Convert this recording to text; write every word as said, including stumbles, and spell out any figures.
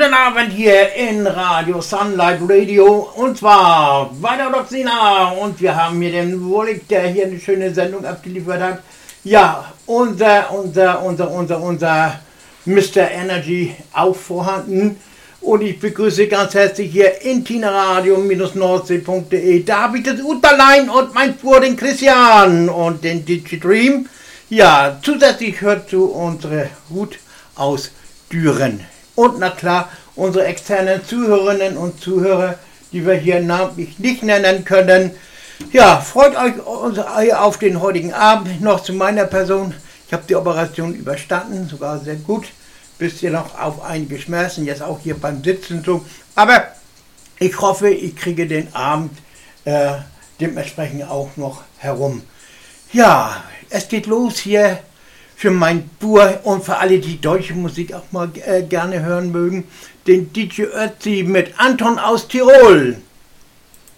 Guten Abend hier in Radio Sunlight Radio und zwar bei der Doxina und wir haben hier den Wolik, der hier eine schöne Sendung abgeliefert hat. Ja, unser, unser, unser, unser, unser Mister Energy auch vorhanden und ich begrüße ganz herzlich hier in tinaradio Nordsee punkt de. Da habe ich das Uterlein und mein Bruder den Christian und den Digidream. Ja, zusätzlich hört zu unsere Ruth aus Düren. Und na klar, unsere externen Zuhörerinnen und Zuhörer, die wir hier namentlich nicht nennen können. Ja, freut euch auf den heutigen Abend. Noch zu meiner Person. Ich habe die Operation überstanden, sogar sehr gut. Bisschen noch auf einige Schmerzen, jetzt auch hier beim Sitzen so. Aber ich hoffe, ich kriege den Abend äh, dementsprechend auch noch herum. Ja, es geht los hier. Für mein Bur und für alle, die deutsche Musik auch mal äh, gerne hören mögen, den D J Ötzi mit Anton aus Tirol.